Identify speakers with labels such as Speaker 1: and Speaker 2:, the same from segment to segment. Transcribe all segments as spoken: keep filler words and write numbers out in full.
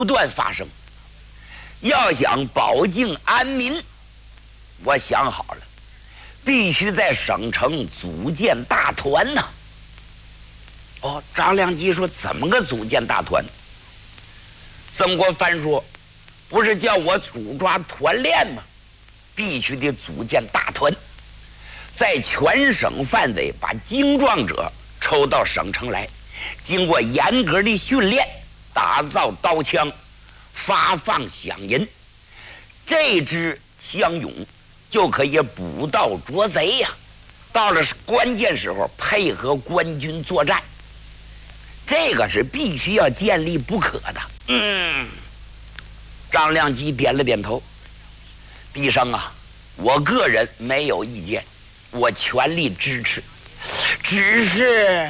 Speaker 1: 不断发生。要想保境安民，我想好了，必须在省城组建大团呐。哦，张良基说怎么个组建大团？曾国藩说，不是叫我主抓团练吗？必须得组建大团，在全省范围把精壮者抽到省城来，经过严格的训练，打造刀枪，发放饷银，这支乡勇就可以捕盗捉贼呀、啊。到了关键时候，配合官军作战，这个是必须要建立不可的。嗯，张良基点了点头。毕生啊，我个人没有意见，我全力支持。只是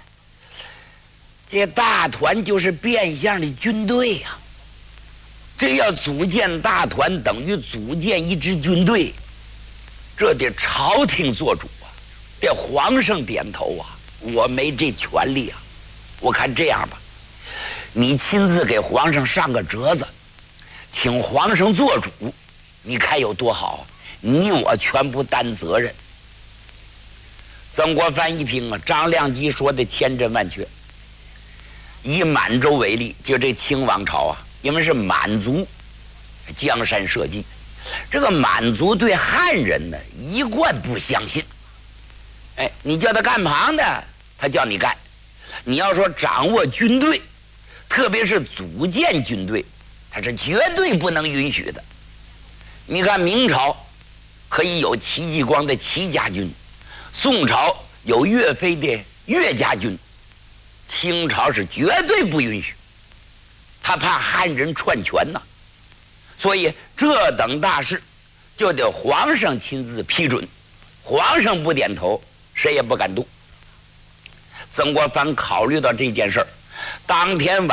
Speaker 1: 这大团就是变相的军队呀、啊，这要组建大团，等于组建一支军队，这得朝廷做主啊，得皇上点头啊，我没这权利啊。我看这样吧，你亲自给皇上上个折子，请皇上做主，你看有多好？你我全部担责任。曾国藩一听啊，张良基说的千真万确。以满洲为例，就这清王朝啊，因为是满族江山社稷，这个满族对汉人呢一贯不相信。哎，你叫他干旁的，他叫你干；你要说掌握军队，特别是组建军队，他是绝对不能允许的。你看明朝可以有戚继光的戚家军，宋朝有岳飞的岳家军，清朝是绝对不允许，他怕汉人篡权呐、啊，所以这等大事就得皇上亲自批准，皇上不点头，谁也不敢动。曾国藩考虑到这件事儿，当天晚